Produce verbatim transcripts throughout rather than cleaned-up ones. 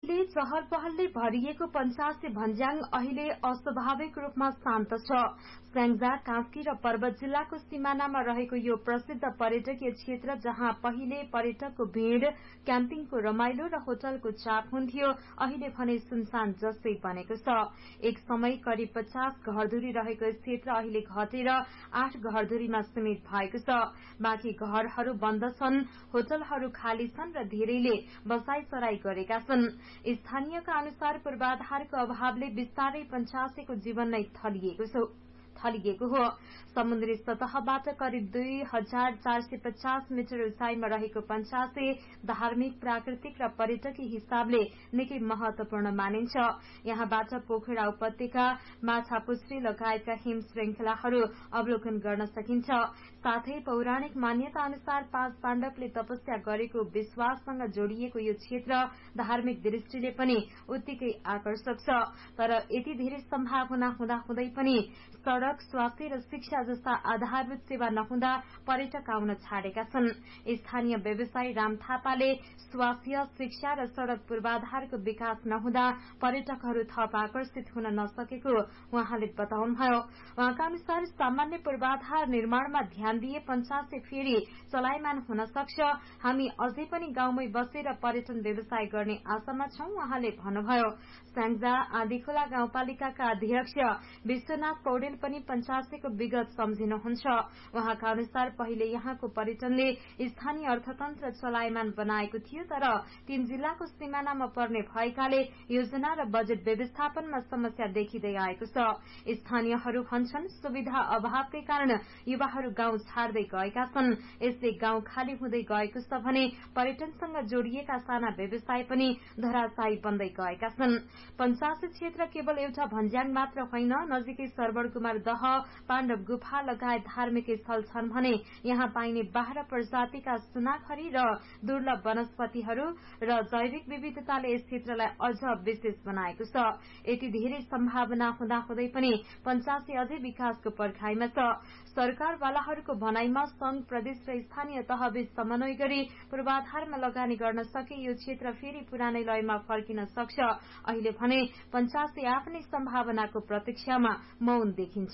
पीड़ितले चहल पहलले भरिएको पञ्चासे भन्ज्याङ अहिले अस्वाभाविक रूपमा शान्त छ। स्याङ्जा, कास्की र पर्वत जिल्लाको सिमानामा रहेको यो प्रसिद्ध पर्यटकीय क्षेत्र जहाँ पहिले पर्यटकको भीड़, क्याम्पिङको रमाइलो र होटलको चाप हुन्थ्यो, अहिले भने सुनसान जस्तै बनेको छ। एक समय करिब पचास घरधुरी रहेको यस क्षेत्र अहिले घटेर आठ घरधुरीमा सीमित भएको छ। बाँकी घरहरू बन्द छन्, होटलहरू खाली छन् र धेरैले बसाई सराई गरेका छन्। स्थानीयका अनुसार पूर्वाधारको अभावले बिस्तारै पञ्चासेको जीवन नै थलिएको छ थलिएको हो। समुद्री सतहबाट करिब दुई हजार चार सय पचास मिटर उचाइमा रहेको पञ्चासे धार्मिक, प्राकृतिक र पर्यटकीय हिसाबले निकै महत्वपूर्ण मानिन्छ। यहाँबाट पोखरा उपत्यका, माछापुच्छ्रे लगायतका हिम श्रृंखलाहरू अवलोकन गर्न सकिन्छ। साथै पौराणिक मान्यता अनुसार पाँच पाण्डवले तपस्या गरेको विश्वाससँग जोडिएको यो क्षेत्र धार्मिक दृष्टिले पनि उत्तिकै आकर्षक छ। तर यति धेरै सम्भावना हुँदाहुँदै पनि सड़क, स्वास्थ्य र शिक्षा जस्ता आधारभूत सेवा नहुँदा पर्यटक आउन छाडेका छन्। स्थानीय व्यवसायी राम थापाले स्वास्थ्य, शिक्षा र सड़क पूर्वाधारको विकास नहुँदा पर्यटकहरू थप आकर्षित हुन नसकेको उहाँले बताउनुभयो। उहाँका अनुसार सामान्य पूर्वाधार निर्माणमा ध्यान दिए पञ्चासे फेरि चलायमान हुन सक्छ। हामी अझै पनि गाउँमै बसेर पर्यटन व्यवसाय गर्ने आशामा छौं, उहाँले भन्नुभयो। स्याङ्जा आँधीखोला गाउँपालिकाका अध्यक्ष विश्वनाथ पौडेल पनि पञ्चासेको विगत सम्झिनुहुन्छ। उहाँका अनुसार पहिले यहाँको पर्यटनले स्थानीय अर्थतन्त्र चलायमान बनाएको थियो, तर तीन जिल्लाको सिमानामा पर्ने भएकाले योजना र बजेट व्यवस्थापनमा समस्या देखिँदै आएको छ। स्थानीयहरू भन्छन् सुविधा अभावकै कारण युवाहरू गाउँ छाड्दै गएका छन्। यसले गाउँ खाली हुँदै गएको छ भने पर्यटनसँग जोडिएका साना व्यवसाय पनि धराशायी बन्दै गएका छन्। पञ्चासे क्षेत्र केवल एउटा भन्ज्याङ मात्र होइन, नजिकै सरबरकुमार दह, पाण्डव गुफा लगायत धार्मिक स्थल छन् भने यहाँ पाइने बाह्र प्रजातिका सुनाखरी र दुर्लभ वनस्पतिहरू र जैविक विविधताले यस क्षेत्रलाई अझ विशेष बनाएको छ। यति धेरै सम्भावना हुँदाहुँदै पनि पञ्चासे अझै विकासको पर्खाइमा छ। सरकारवालाहरूको भनाइमा संघ, प्रदेश र स्थानीय तहबीच समन्वय गरी पूर्वाधारमा लगानी गर्न सके यो क्षेत्र फेरि पुरानै लयमा फर्किन सक्छ। अहिले भने पञ्चासे आफ्नै सम्भावनाको प्रतीक्षामा मौन देखिन्छ।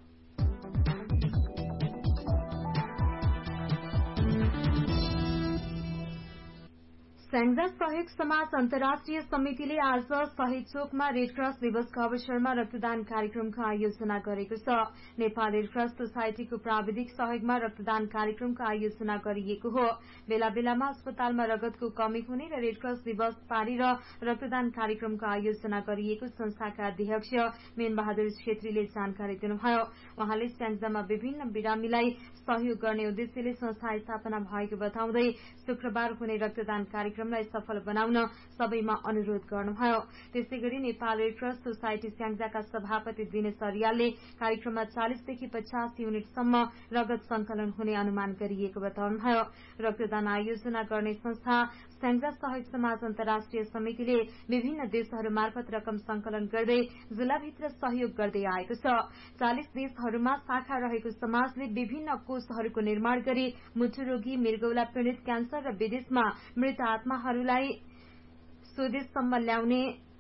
स्याङ्जा सहयोग समाज अन्तर्राष्ट्रिय समितिले आज शहीद चोकमा रेडक्रस दिवसको अवसरमा रक्तदान कार्यक्रमको आयोजना गरेको छ। नेपाल रेडक्रस सोसाइटीको प्राविधिक सहयोगमा रक्तदान कार्यक्रमको आयोजना गरिएको हो। बेला बेलामा अस्पतालमा रगतको कमी हुने र रेडक्रस दिवस पारेर रक्तदान कार्यक्रमको आयोजना गरिएको संस्थाका अध्यक्ष मेनबहादुर छेत्रीले जानकारी दिनुभयो। उहाँले स्याङ्जामा विभिन्न बिरामीलाई सहयोग गर्ने उद्देश्यले संस्था स्थापना भएको बताउँदै शुक्रबार हुने रक्तदान कार्यक्रमलाई सफल बनाउन सबैमा अनुरोध गर्नुभयो। त्यसैगरी नेपाल रेडक्रस सोसाइटी स्याङ्जाका सभापति दिनेश अर्यालले कार्यक्रममा चालिसदेखि पचास युनिटसम्म रगत संकलन हुने अनुमान गरिएको बताउनुभयो। रक्तदान आयोजना गर्ने संस्था स्याङ्जा सहयोग समाज अन्तर्राष्ट्रिय समितिले विभिन्न देशहरू मार्फत रकम संकलन गर्दै जिल्लाभित्र सहयोग गर्दै आएको छ। चालिस देशहरूमा शाखा रहेको समाजले विभिन्न कोषहरूको निर्माण गरी मुटुरोगी, मृगौला पीड़ित, क्यान्सर र विदेशमा मृत आत्माहरूलाई स्वदेशसम्म ल्याउने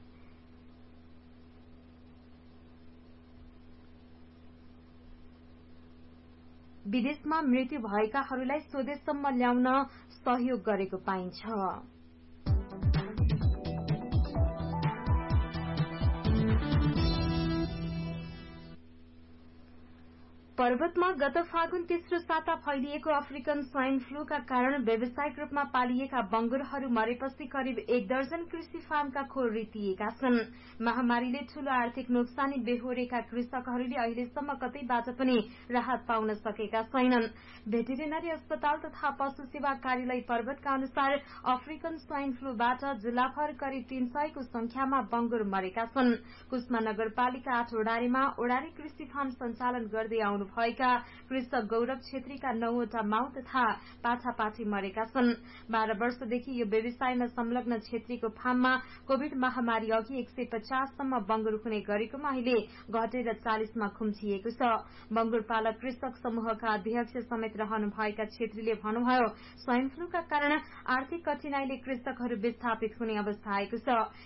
विदेशमा मृत्यु भएकाहरूलाई स्वदेशसम्म ल्याउन सहयोग गरेको पाइन्छ। पर्वतमा गत फागुन तेस्रो साता फैलिएको अफ्रिकन स्वाइन फ्लूका कारण व्यावसायिक रूपमा पालिएका बंगुरहरू मरेपछि करिब एक दर्जन कृषि फार्मका खोर रितिएका छन्। महामारीले ठूलो आर्थिक नोक्सानी बेहोरेका कृषकहरूले अहिलेसम्म कतैबाट पनि राहत पाउन सकेका छैनन्। भेटेरिनरी अस्पताल तथा पशु सेवा कार्यालय पर्वतका अनुसार अफ्रिकन स्वाइन फ्लूबाट जिल्लाभर करिब तीन सयको संख्यामा बंगुर मरेका छन्। कुस्मा नगरपालिका आठ ओडारीमा ओडारी कृषि फार्म सञ्चालन गर्दै आउनु भएका कृषक गौरव छेत्रीका नौवटा माउ तथा पाठापाठी मरेका छन्। बाह्र वर्षदेखि यो व्यवसायमा संलग्न छेत्रीको फार्ममा कोविड महामारी अघि एक सय पचाससम्म बंगुर हुने गरेकोमा अहिले घटेर चालिसमा खुम्चिएको छ। बंगुर पालक कृषक समूहका अध्यक्ष समेत रहनुभएका छेत्रीले भन्नुभयो, स्वाइन फ्लूका कारण आर्थिक कठिनाईले कृषकहरू विस्थापित हुने अवस्था आएको छ।